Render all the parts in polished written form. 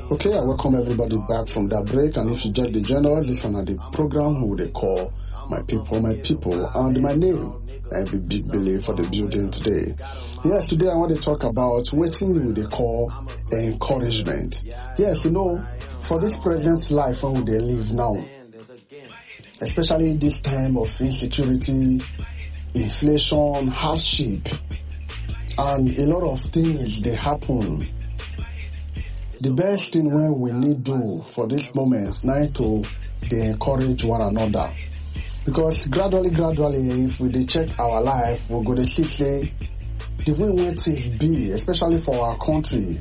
Okay, I welcome everybody back from that break, and if you just the general, this one the program who they call my people, and my name, and be Big Billy for the building today. Yes, today I want to talk about what they call encouragement. Yes, for this present life when they live now, especially this time of insecurity, inflation, hardship, and a lot of things they happen. The best thing when we need do for this moment now to they encourage one another. Because gradually, if we check our life, we're going to see the way when things be, especially for our country,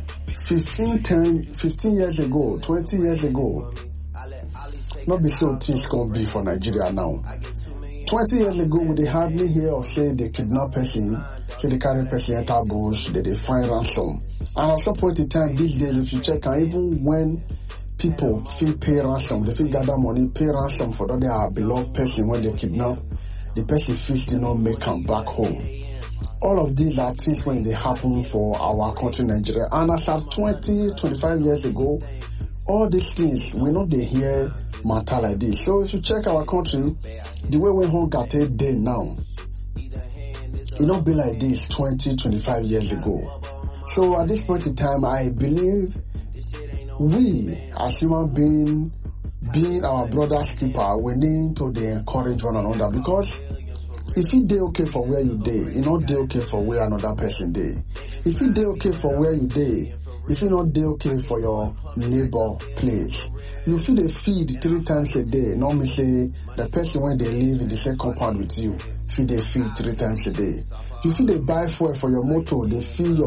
15 years ago, 20 years ago, not be so things can be for Nigeria now. 20 years ago, they hardly hear of say they kidnap person, say they carry person enter bush, they find ransom. And at some point in time, these days, if you check, and even when people feel pay ransom, they feel gather money, pay ransom for that their beloved person when they kidnap, the person feels to not make them back home. All of these are things when they happen for our country, Nigeria. And as at 20, 25 years ago, all these things, we know they hear matter like this. So if you check our country, the way we home got a day now, it don't be like this 20, 25 years ago. So at this point in time, I believe we as human being our brother's keeper, we need to encourage one another, because if you dey okay for where you dey, you not dey okay for where another person dey. If you dey okay for where you dey, if you not dey okay for your neighbor place, you feel they feed 3 times a day. Normally say the person when they live in the same compound with you, feed they feed 3 times a day. You feel they buy fuel for your motor, they feed your